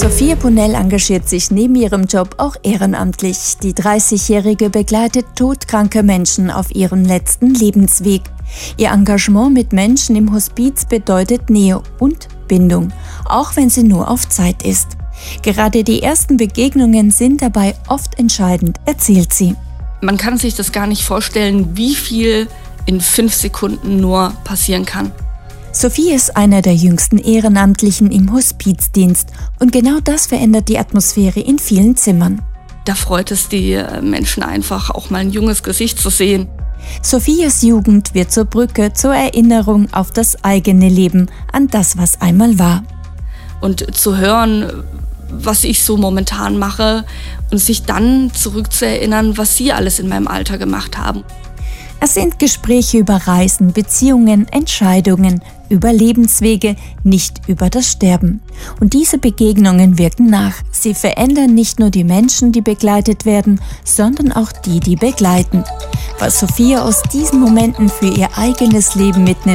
Sophia Punell engagiert sich neben ihrem Job auch ehrenamtlich. Die 30-Jährige begleitet todkranke Menschen auf ihrem letzten Lebensweg. Ihr Engagement mit Menschen im Hospiz bedeutet Nähe und Bindung, auch wenn sie nur auf Zeit ist. Gerade die ersten Begegnungen sind dabei oft entscheidend, erzählt sie. Man kann sich das gar nicht vorstellen, wie viel in 5 Sekunden nur passieren kann. Sophie ist einer der jüngsten Ehrenamtlichen im Hospizdienst und genau das verändert die Atmosphäre in vielen Zimmern. Da freut es die Menschen einfach, auch mal ein junges Gesicht zu sehen. Sophias Jugend wird zur Brücke, zur Erinnerung auf das eigene Leben, an das, was einmal war. Und zu hören, was ich so momentan mache und sich dann zurückzuerinnern, was sie alles in meinem Alter gemacht haben. Es sind Gespräche über Reisen, Beziehungen, Entscheidungen, über Lebenswege, nicht über das Sterben. Und diese Begegnungen wirken nach. Sie verändern nicht nur die Menschen, die begleitet werden, sondern auch die begleiten. Was Sophia aus diesen Momenten für ihr eigenes Leben mitnimmt,